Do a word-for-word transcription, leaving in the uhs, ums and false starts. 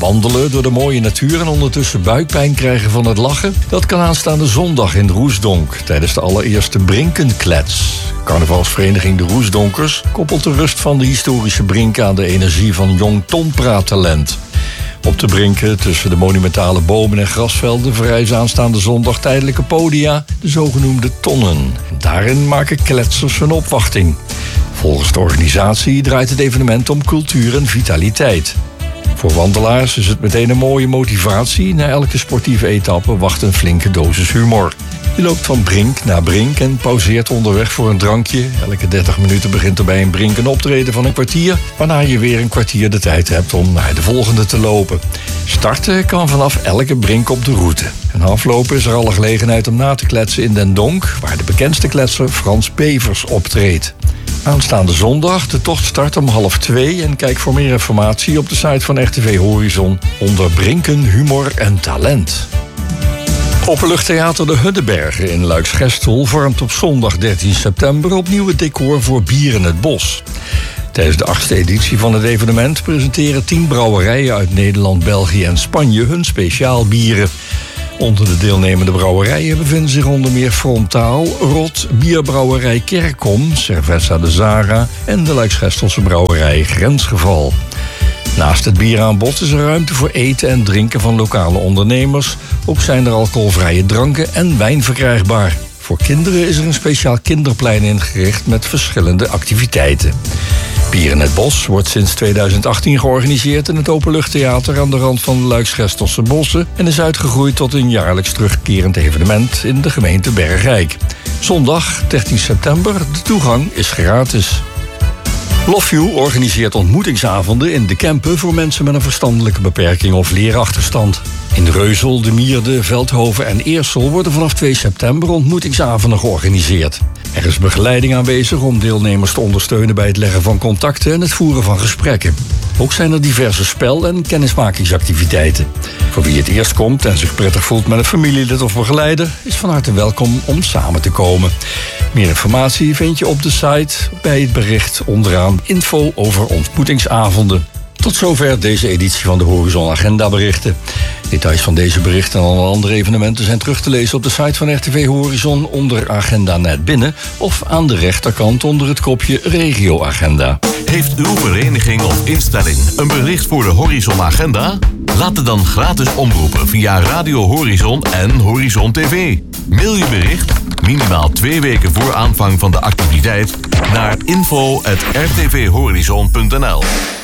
Wandelen door de mooie natuur en ondertussen buikpijn krijgen van het lachen? Dat kan aanstaande zondag in de Roesdonk tijdens de allereerste Brinkenklets. Carnavalsvereniging De Roesdonkers koppelt de rust van de historische Brinken aan de energie van jong tonpraattalent. Op de Brinken, tussen de monumentale bomen en grasvelden, verrijzen aanstaande zondag tijdelijke podia, de zogenoemde tonnen. Daarin maken kletsers hun opwachting. Volgens de organisatie draait het evenement om cultuur en vitaliteit. Voor wandelaars is het meteen een mooie motivatie. Na elke sportieve etappe wacht een flinke dosis humor. Je loopt van brink naar brink en pauzeert onderweg voor een drankje. Elke dertig minuten begint er bij een brink een optreden van een kwartier, waarna je weer een kwartier de tijd hebt om naar de volgende te lopen. Starten kan vanaf elke brink op de route. En aflopen is er alle gelegenheid om na te kletsen in Den Donk, waar de bekendste kletser Frans Bevers optreedt. Aanstaande zondag de tocht start om half twee en kijk voor meer informatie op de site van R T V Horizon onder Brinken, Humor en Talent. Openluchttheater De Huddebergen in Luiksgestel vormt op zondag dertien september opnieuw het decor voor Bier in het Bos. Tijdens de achtste editie van het evenement presenteren tien brouwerijen uit Nederland, België en Spanje hun speciaalbieren. Onder de deelnemende brouwerijen bevinden zich onder meer Frontaal, Rot, Bierbrouwerij Kerkom, Cerveza de Zara en de Luikschestelse brouwerij Grensgeval. Naast het bieraanbod is er ruimte voor eten en drinken van lokale ondernemers. Ook zijn er alcoholvrije dranken en wijn verkrijgbaar. Voor kinderen is er een speciaal kinderplein ingericht met verschillende activiteiten. Bier in het Bos wordt sinds tweeduizend achttien georganiseerd in het Openluchttheater aan de rand van de Luikschestelse bossen en is uitgegroeid tot een jaarlijks terugkerend evenement in de gemeente Bergrijk. Zondag dertien september, de toegang is gratis. Lofview organiseert ontmoetingsavonden in de Kempen voor mensen met een verstandelijke beperking of leerachterstand. In Reuzel, De Mierde, Veldhoven en Eersel worden vanaf twee september ontmoetingsavonden georganiseerd. Er is begeleiding aanwezig om deelnemers te ondersteunen bij het leggen van contacten en het voeren van gesprekken. Ook zijn er diverse spel- en kennismakingsactiviteiten. Voor wie het eerst komt en zich prettig voelt met een familielid of begeleider, is van harte welkom om samen te komen. Meer informatie vind je op de site bij het bericht onderaan info over ontmoetingsavonden. Tot zover deze editie van de Horizon Agenda berichten. Details van deze berichten en alle andere evenementen zijn terug te lezen op de site van R T V Horizon onder Agenda Net Binnen of aan de rechterkant onder het kopje Regio Agenda. Heeft uw vereniging of instelling een bericht voor de Horizon Agenda? Laat het dan gratis omroepen via Radio Horizon en Horizon T V. Mail je bericht minimaal twee weken voor aanvang van de activiteit naar info at r t v horizon punt n l.